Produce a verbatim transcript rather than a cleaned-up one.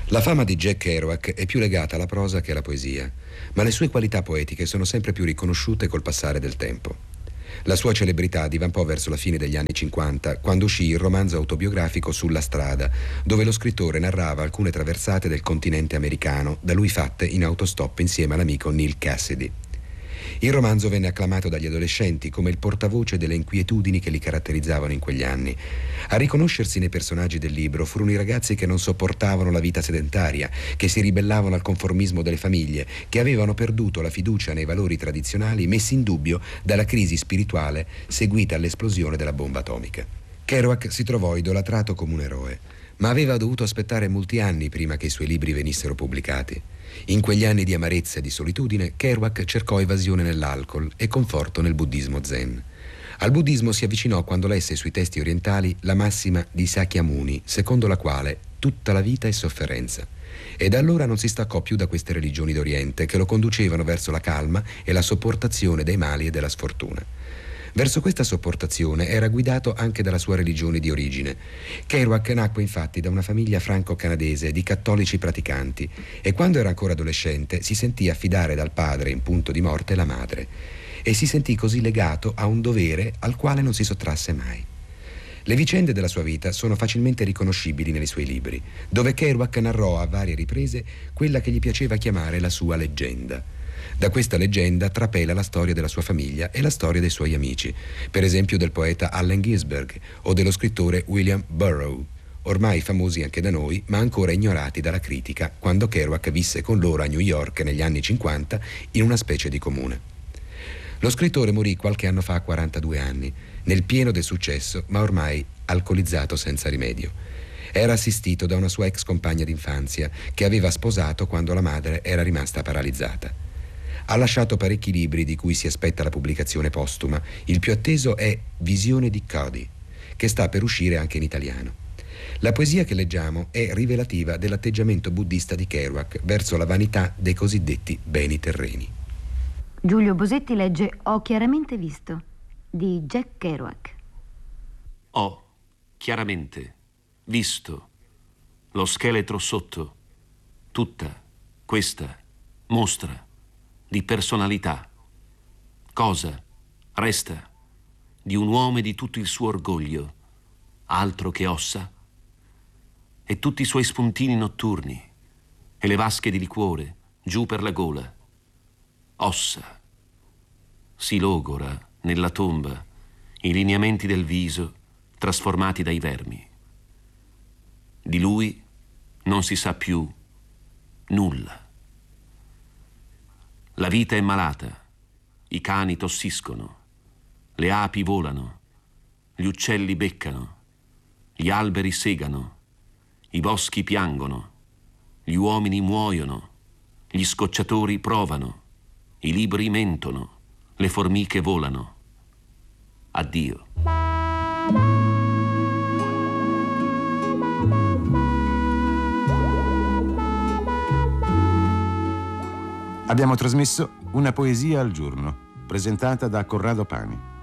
La fama di Jack Kerouac è più legata alla prosa che alla poesia, ma le sue qualità poetiche sono sempre più riconosciute col passare del tempo. La sua celebrità divampò verso la fine degli anni cinquanta, quando uscì il romanzo autobiografico Sulla strada, dove lo scrittore narrava alcune traversate del continente americano, da lui fatte in autostop insieme all'amico Neil Cassidy. Il romanzo venne acclamato dagli adolescenti come il portavoce delle inquietudini che li caratterizzavano in quegli anni. A riconoscersi nei personaggi del libro furono i ragazzi che non sopportavano la vita sedentaria, che si ribellavano al conformismo delle famiglie, che avevano perduto la fiducia nei valori tradizionali messi in dubbio dalla crisi spirituale seguita all'esplosione della bomba atomica. Kerouac si trovò idolatrato come un eroe, ma aveva dovuto aspettare molti anni prima che i suoi libri venissero pubblicati. In quegli anni di amarezza e di solitudine, Kerouac cercò evasione nell'alcol e conforto nel buddismo zen. Al buddismo si avvicinò quando lesse sui testi orientali la massima di Sakyamuni, secondo la quale tutta la vita è sofferenza. E da allora non si staccò più da queste religioni d'Oriente che lo conducevano verso la calma e la sopportazione dei mali e della sfortuna. Verso questa sopportazione era guidato anche dalla sua religione di origine. Kerouac nacque infatti da una famiglia franco-canadese di cattolici praticanti e quando era ancora adolescente si sentì affidare dal padre in punto di morte la madre e si sentì così legato a un dovere al quale non si sottrasse mai. Le vicende della sua vita sono facilmente riconoscibili nei suoi libri, dove Kerouac narrò a varie riprese quella che gli piaceva chiamare la sua leggenda. Da questa leggenda trapela la storia della sua famiglia e la storia dei suoi amici, per esempio del poeta Allen Ginsberg o dello scrittore William Burroughs, ormai famosi anche da noi, ma ancora ignorati dalla critica, quando Kerouac visse con loro a New York negli anni cinquanta in una specie di comune. Lo scrittore morì qualche anno fa a quarantadue anni, nel pieno del successo, ma ormai alcolizzato senza rimedio. Era assistito da una sua ex compagna d'infanzia che aveva sposato quando la madre era rimasta paralizzata. Ha lasciato parecchi libri di cui si aspetta la pubblicazione postuma. Il più atteso è Visione di Cody, che sta per uscire anche in italiano. La poesia che leggiamo è rivelativa dell'atteggiamento buddista di Kerouac verso la vanità dei cosiddetti beni terreni. Giulio Bosetti legge Ho chiaramente visto, di Jack Kerouac. Ho chiaramente visto lo scheletro sotto tutta questa mostra di personalità. Cosa resta di un uomo e di tutto il suo orgoglio, altro che ossa? E tutti i suoi spuntini notturni e le vasche di liquore giù per la gola. Ossa. Si logora nella tomba i lineamenti del viso trasformati dai vermi. Di lui non si sa più nulla. La vita è malata, i cani tossiscono, le api volano, gli uccelli beccano, gli alberi segano, i boschi piangono, gli uomini muoiono, gli scocciatori provano, i libri mentono, le formiche volano. Addio. Abbiamo trasmesso Una poesia al giorno, presentata da Corrado Pani.